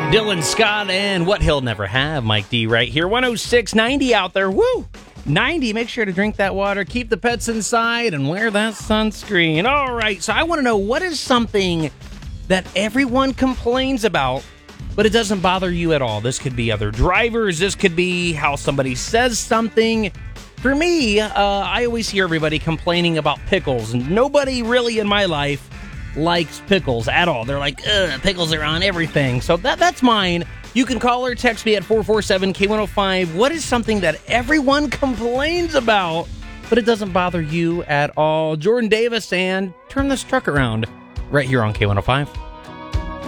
Dylan Scott and What He'll Never Have. Mike D right here. 106.90 out there. Woo! 90. Make sure to drink that water, keep the pets inside, and wear that sunscreen. All right. So I want to know, what is something that everyone complains about, but it doesn't bother you at all? This could be other drivers. This could be how somebody says something. For me, I always hear everybody complaining about pickles, and nobody really in my life likes pickles at all. They're like, ugh, pickles are on everything. So that's mine. You can call or text me at 447-K105. What is something that everyone complains about, but it doesn't bother you at all? Jordan Davis and Turn This Truck Around right here on K105.